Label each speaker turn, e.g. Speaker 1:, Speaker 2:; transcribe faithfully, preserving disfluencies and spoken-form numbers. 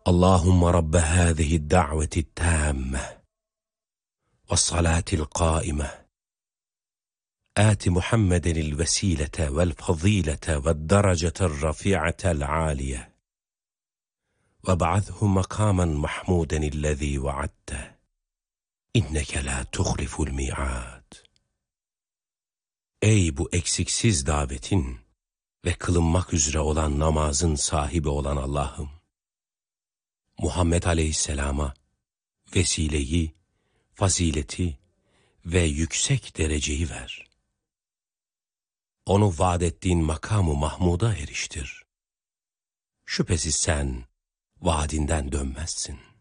Speaker 1: اللهم رب هذه الدعوة التامة والصلاة القائمة آت محمد الوسيلة والفضيلة والدرجة الرفيعة العالية وابعثه مقاما محمودا الذي وعدته إنك لا تخلف الميعاد. Ey bu eksiksiz davetin ve kılınmak üzere olan namazın sahibi olan Allah'ım, Muhammed Aleyhisselam'a vesileyi, fazileti ve yüksek dereceyi ver. Onu vaad ettiğin makamı Mahmud'a eriştir. Şüphesiz sen vaadinden dönmezsin.